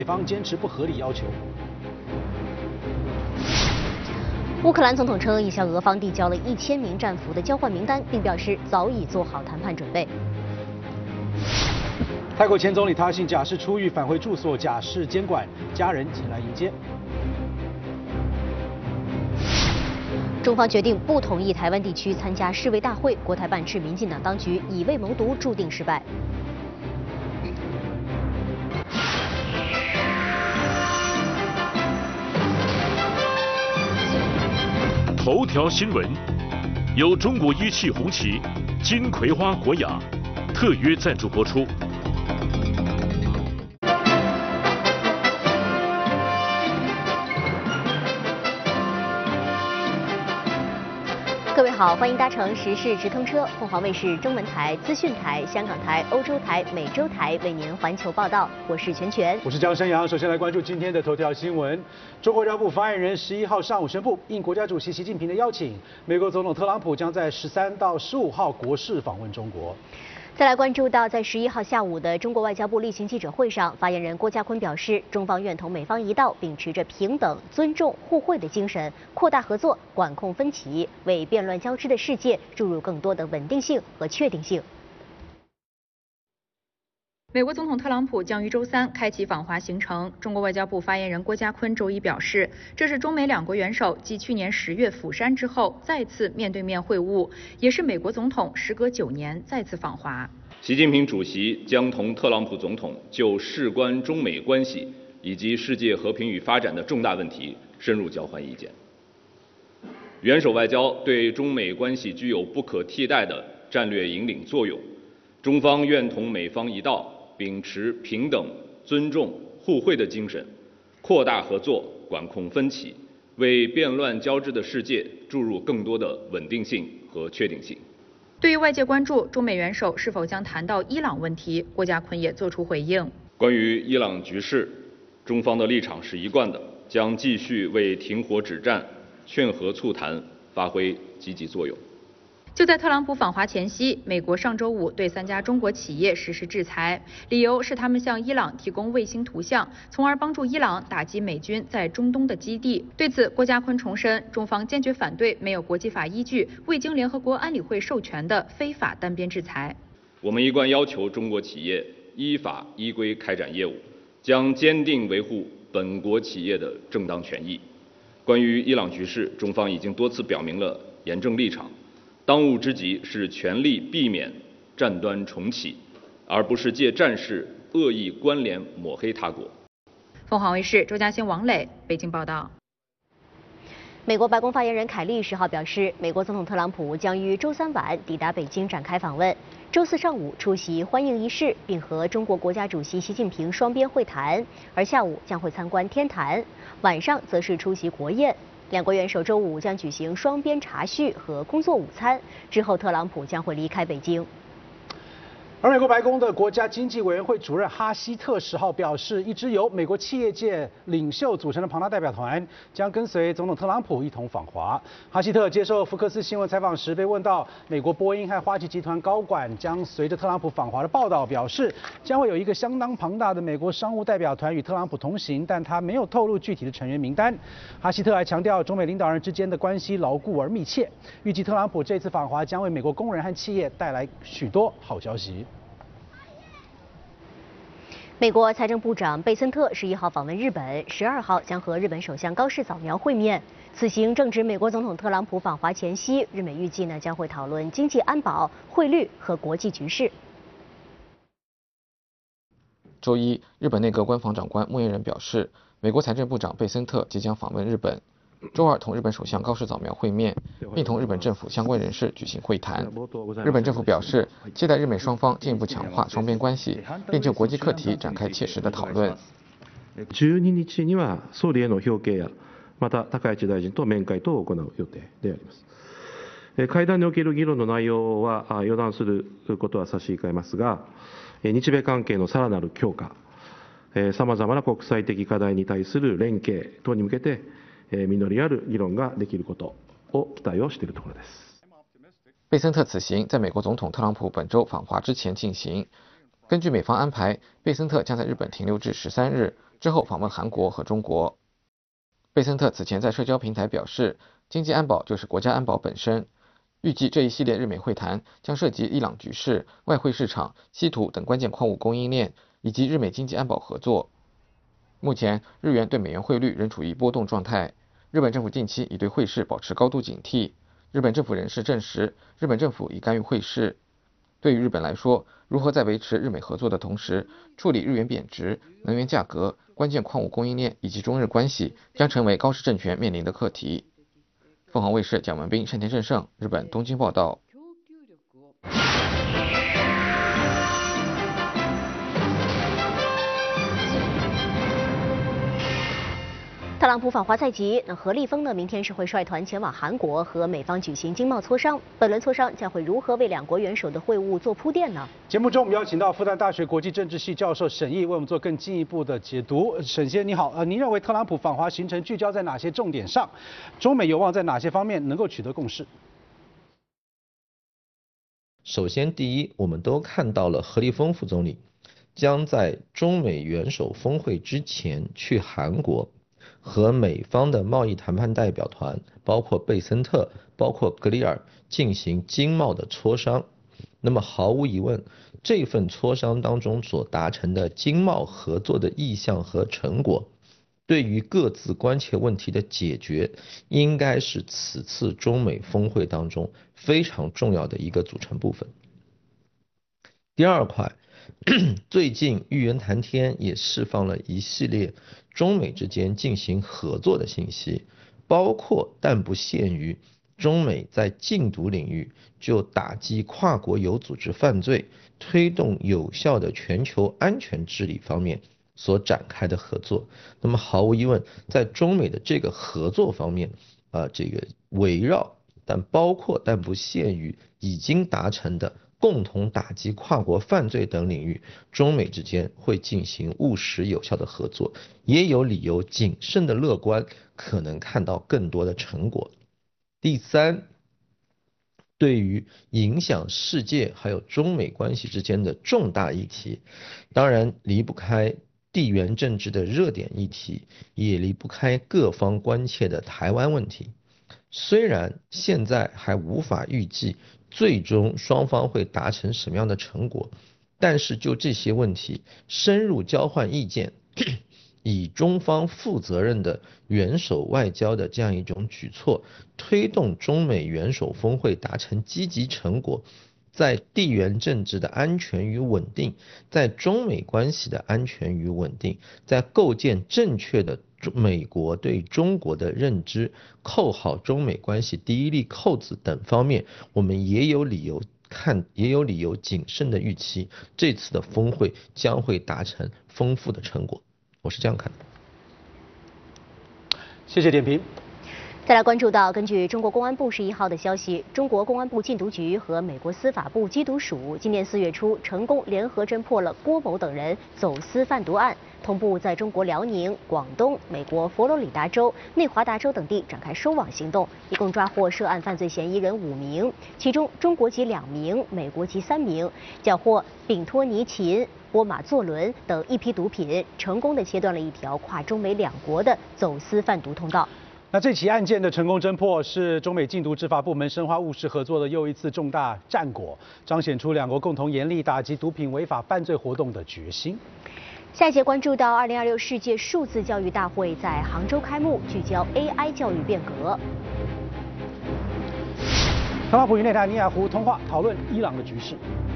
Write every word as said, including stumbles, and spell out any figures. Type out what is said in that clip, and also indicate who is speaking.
Speaker 1: 美方坚持不合理要求。
Speaker 2: 乌克兰总统称已向俄方递交了一千名战俘的交换名单，并表示早已做好谈判准备。
Speaker 1: 泰国前总理他信假释出狱，返回住所，假释监管，家人前来迎接。
Speaker 2: 中方决定不同意台湾地区参加世卫大会，国台办斥民进党当局以卫谋独，注定失败。
Speaker 3: 头条新闻由中国一汽红旗、金葵花国雅特约赞助播出。
Speaker 2: 各位好，欢迎搭乘时事直通车，凤凰卫视中文台、资讯台、香港台、欧洲台、美洲台为您环球报道。我是全全，
Speaker 1: 我是江山阳。首先来关注今天的头条新闻。中国外交部发言人十一号上午宣布，应国家主席习近平的邀请，美国总统特朗普将在十三到十五号国事访问中国。
Speaker 2: 再来关注到，在十一号下午的中国外交部例行记者会上，发言人郭家坤表示，中方愿同美方一道，秉持着平等、尊重、互惠的精神，扩大合作，管控分歧，为变乱交织的世界注入更多的稳定性和确定性。
Speaker 4: 美国总统特朗普将于周三开启访华行程。中国外交部发言人郭家坤周一表示，这是中美两国元首继去年十月釜山之后再次面对面会晤，也是美国总统时隔九年再次访华。
Speaker 5: 习近平主席将同特朗普总统就事关中美关系以及世界和平与发展的重大问题深入交换意见。元首外交对中美关系具有不可替代的战略引领作用，中方愿同美方一道，秉持平等、尊重、互惠的精神，扩大合作，管控分歧，为变乱交织的世界注入更多的稳定性和确定性。
Speaker 4: 对于外界关注中美元首是否将谈到伊朗问题，郭家坤也作出回应。
Speaker 5: 关于伊朗局势，中方的立场是一贯的，将继续为停火止战、劝和促谈发挥积极作用。
Speaker 4: 就在特朗普访华前夕，美国上周五对三家中国企业实施制裁，理由是他们向伊朗提供卫星图像，从而帮助伊朗打击美军在中东的基地。对此，郭家坤重申，中方坚决反对没有国际法依据、未经联合国安理会授权的非法单边制裁。
Speaker 5: 我们一贯要求中国企业依法依规开展业务，将坚定维护本国企业的正当权益。关于伊朗局势，中方已经多次表明了严正立场。当务之急是全力避免战端重启，而不是借战事恶意关联抹黑他国。
Speaker 4: 凤凰卫视周嘉欣、王磊北京报道。
Speaker 2: 美国白宫发言人凯利十号表示，美国总统特朗普将于周三晚抵达北京展开访问，周四上午出席欢迎仪式，并和中国国家主席习近平双边会谈，而下午将会参观天坛，晚上则是出席国宴。两国元首周五将举行双边茶叙和工作午餐，之后特朗普将会离开北京。
Speaker 1: 而美国白宫的国家经济委员会主任哈希特十号表示，一支由美国企业界领袖组成的庞大代表团将跟随总统特朗普一同访华。哈希特接受福克斯新闻采访时被问到美国波音和花旗集团高管将随着特朗普访华的报道，表示将会有一个相当庞大的美国商务代表团与特朗普同行，但他没有透露具体的成员名单。哈希特还强调，中美领导人之间的关系牢固而密切，预计特朗普这次访华将为美国工人和企业带来许多好消息。
Speaker 2: 美国财政部长贝森特十一号访问日本，十二号将和日本首相高市早苗会面。此行正值美国总统特朗普访华前夕，日美预计呢将会讨论经济安保、汇率和国际局势。
Speaker 6: 周一，日本内阁官房长官莫彦仁表示，美国财政部长贝森特即将访问日本。周二同日本首相高市早苗会面，并同日本政府相关人士举行会谈。日本政府表示，期待日美双方进一步强化双边关系，并就国际课题展开切实的讨论。
Speaker 7: じゅうににちには総理への表敬や、また高市大臣と面会等を行う予定であります。会談における議論の内容は予断することは差し控えますが、日米関係のさらなる強化、さまざまな国際的課題に対する連携等に向けて、実りある議論ができることを期待をしているところです。
Speaker 6: 贝森特此行在美国总统特朗普本周访华之前进行。根据美方安排，贝森特将在日本停留至十三日， 之后访问韩国和中国。贝森特此前在社交平台表示，经济安保就是国家安保本身。预计这一系列日美会谈将涉及伊朗局势、外汇市场、稀土等关键矿物供应链以及日美经济安保合作。目前，日元对美元汇率仍处于波动状态。日本政府近期已对汇市保持高度警惕。日本政府人士证实，日本政府已干预汇市。对于日本来说，如何在维持日美合作的同时，处理日元贬值、能源价格、关键矿物供应链以及中日关系，将成为高市政权面临的课题。凤凰卫视蒋文斌、山田正胜，日本东京报道。
Speaker 2: 特朗普访华在即，那何立峰呢？明天是会率团前往韩国和美方举行经贸磋商。本轮磋商将会如何为两国元首的会晤做铺垫呢？
Speaker 1: 节目中我们邀请到复旦大学国际政治系教授沈毅为我们做更进一步的解读。沈先生你好，呃，您认为特朗普访华行程聚焦在哪些重点上？中美有望在哪些方面能够取得共识？
Speaker 8: 首先，第一，我们都看到了何立峰副总理将在中美元首峰会之前去韩国。和美方的贸易谈判代表团，包括贝森特、包括格里尔进行经贸的磋商。那么毫无疑问，这份磋商当中所达成的经贸合作的意向和成果，对于各自关切问题的解决，应该是此次中美峰会当中非常重要的一个组成部分。第二块，最近玉渊谈天也释放了一系列中美之间进行合作的信息，包括但不限于中美在禁毒领域就打击跨国有组织犯罪、推动有效的全球安全治理方面所展开的合作。那么毫无疑问，在中美的这个合作方面，啊、呃，这个围绕但包括但不限于已经达成的共同打击跨国犯罪等领域，中美之间会进行务实有效的合作，也有理由谨慎的乐观，可能看到更多的成果。第三，对于影响世界还有中美关系之间的重大议题，当然离不开地缘政治的热点议题，也离不开各方关切的台湾问题。虽然现在还无法预计最终双方会达成什么样的成果，但是就这些问题深入交换意见，以中方负责任的元首外交的这样一种举措，推动中美元首峰会达成积极成果，在地缘政治的安全与稳定，在中美关系的安全与稳定，在构建正确的美国对中国的认知，扣好中美关系第一粒扣子等方面，我们也有理由看，也有理由谨慎的预期，这次的峰会将会达成丰富的成果。我是这样看的。
Speaker 1: 谢谢点评。
Speaker 2: 再来关注到，根据中国公安部十一号的消息，中国公安部禁毒局和美国司法部缉毒署今年四月初成功联合侦破了郭某等人走私贩毒案，同步在中国辽宁、广东、美国佛罗里达州、内华达州等地展开收网行动，一共抓获涉案犯罪嫌疑人五名，其中中国籍两名，美国籍三名，缴获丙托尼嗪、波马唑仑等一批毒品，成功的切断了一条跨中美两国的走私贩毒通道。
Speaker 1: 那这起案件的成功侦破，是中美禁毒执法部门深化务实合作的又一次重大战果，彰显出两国共同严厉打击毒品违法犯罪活动的决心。
Speaker 2: 下一节关注到二零二六世界数字教育大会在杭州开幕，聚焦 A I 教育变革。
Speaker 1: 特朗普与内塔尼亚胡通话讨论伊朗的局势。